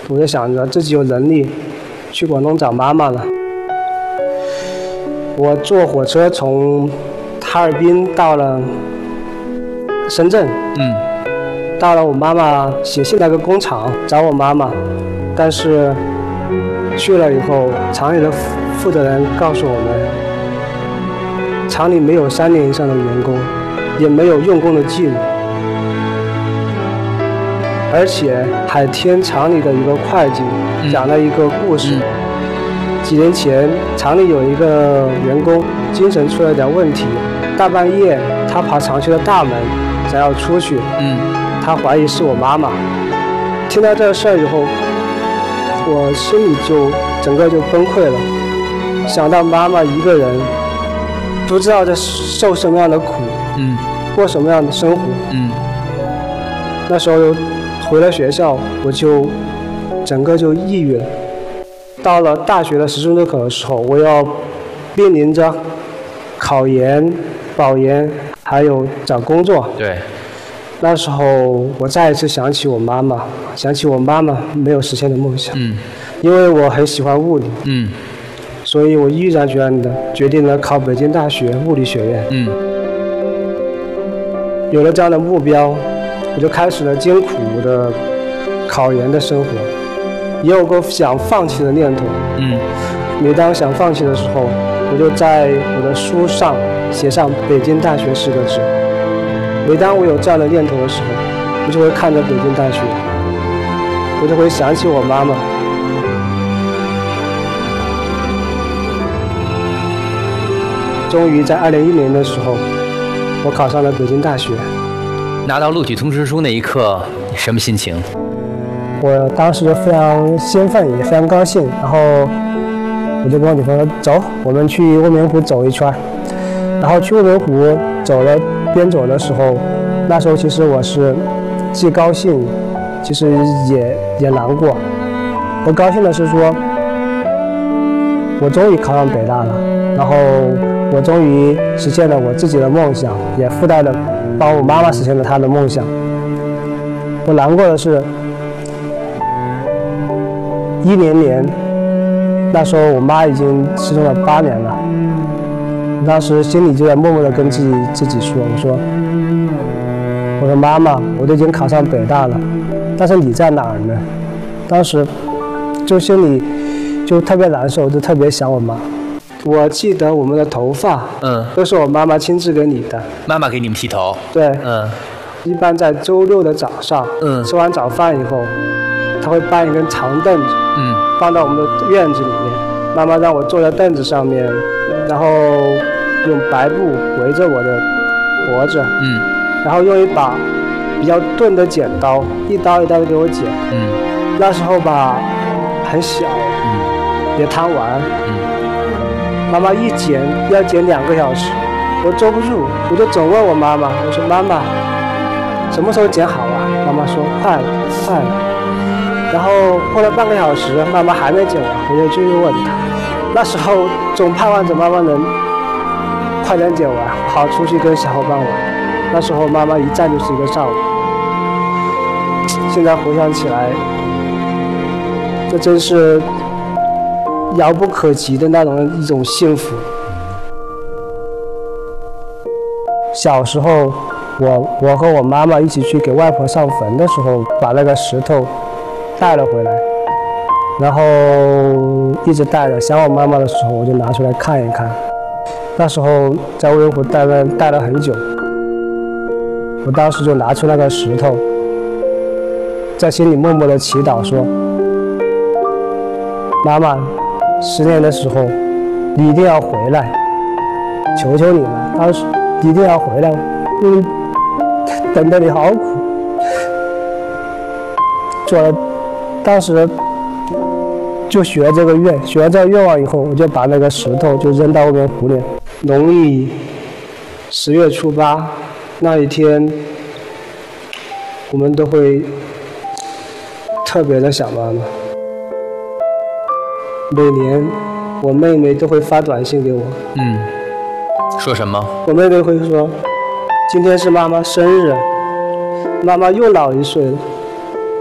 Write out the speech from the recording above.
我就想着自己有能力去广东找妈妈了。我坐火车从哈尔滨到了深圳，到了我妈妈写信那个工厂找我妈妈，但是去了以后，厂里的负责人告诉我们，厂里没有3年以上的员工，也没有用工的记录，而且海天厂里的一个会计讲了一个故事。几年前，厂里有一个员工精神出了点问题，大半夜他爬厂区的大门，想要出去。他怀疑是我妈妈。听到这事儿以后，我心里就整个就崩溃了。想到妈妈一个人，不知道在受什么样的苦，过什么样的生活。那时候又回了学校，我就整个就抑郁了。到了大学的10中周考的时候，我要面临着考研、保研，还有找工作。 对。 那时候我再一次想起我妈妈，想起我妈妈没有实现的梦想。因为我很喜欢物理。所以我毅然决然的决定了考北京大学物理学院。有了这样的目标，我就开始了艰苦的考研的生活。也有过想放弃的念头。每当想放弃的时候，我就在我的书上写上北京大学4个字。每当我有这样的念头的时候，我就会看着北京大学，我就会想起我妈妈。终于在2010年的时候，我考上了北京大学。 拿到录取通知书那一刻，你什么心情？ 我当时就非常兴奋，也非常高兴，然后我就跟我女朋友说：“走，我们去未名湖走一圈。”然后去未名湖边走的时候，那时候其实我是既高兴，其实也难过。我高兴的是说，我终于考上北大了，然后我终于实现了我自己的梦想，也附带的帮我妈妈实现了她的梦想。我难过的是2010年，那时候我妈已经失踪了8年了。当时心里就在默默地跟自己说：“我说妈妈，我都已经考上北大了，但是你在哪儿呢？”当时就心里就特别难受，就特别想我妈。我记得我们的头发，都是我妈妈亲自给你的。 妈妈给你们剃头？ 对，一般在周6的早上，吃完早饭以后，她会搬一根长凳子，放到我们的院子里面。妈妈让我坐在凳子上面，然后用白布围着我的脖子，然后用一把比较钝的剪刀，一刀一刀的给我剪。那时候吧，很小，也贪玩。妈妈一剪要剪2个小时，我坐不住，我就总问我妈妈，我说妈妈，什么时候剪好啊？妈妈说快了，快了。然后过了半个小时，妈妈还没剪完，我就继续问她。那时候总盼望着妈妈能快点剪完，好出去跟小伙伴玩。那时候妈妈一站就是1个上午。现在回想起来，这真是遥不可及的一种幸福。小时候，我和我妈妈一起去给外婆上坟的时候，把那个石头带了回来，然后一直带着。想我妈妈的时候，我就拿出来看一看。那时候在未名湖带了很久，我当时就拿出那个石头，在心里默默的祈祷说：“妈妈，10年的时候，你一定要回来，求求你了，当时一定要回来，等得你好苦。”做了，当时就许了这个愿，许了这个愿望以后，我就把那个石头就扔到未名湖里。农历10月初8那一天，我们都会特别的想妈妈。每年我妹妹都会发短信给我， 说什么？ 我妹妹会说：“今天是妈妈生日，妈妈又老1岁了。”